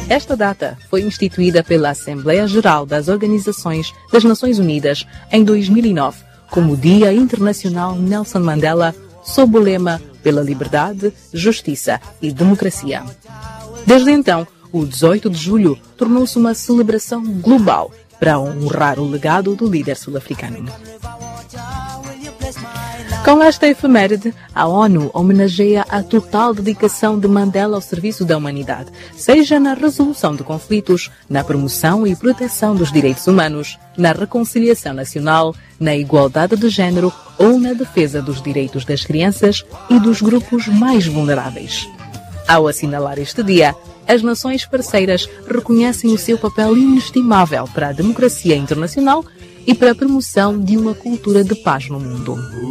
Esta data foi instituída pela Assembleia Geral das Organizações das Nações Unidas em 2009 como Dia Internacional Nelson Mandela, sob o lema pela liberdade, justiça e democracia. Desde então, o 18 de julho tornou-se uma celebração global para honrar o legado do líder sul-africano. Com esta efeméride, a ONU homenageia a total dedicação de Mandela ao serviço da humanidade, seja na resolução de conflitos, na promoção e proteção dos direitos humanos, na reconciliação nacional, na igualdade de género ou na defesa dos direitos das crianças e dos grupos mais vulneráveis. Ao assinalar este dia, as nações parceiras reconhecem o seu papel inestimável para a democracia internacional e para a promoção de uma cultura de paz no mundo.